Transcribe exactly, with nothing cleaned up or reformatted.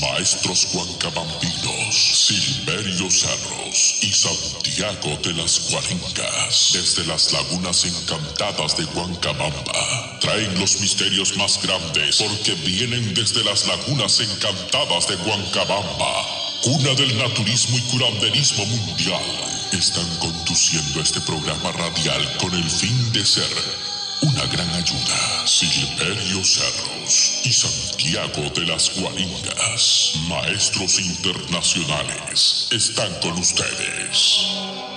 maestros huancabambinos, Silverio Cerros y Santiago de las Guaringas, desde las lagunas encantadas de Huancabamba, traen los misterios más grandes porque vienen desde las lagunas encantadas de Huancabamba, cuna del naturismo y curanderismo mundial. Están conduciendo este programa radial con el fin de ser una gran ayuda. Silverio Cerros y Santiago de las Guaringas, maestros internacionales, están con ustedes.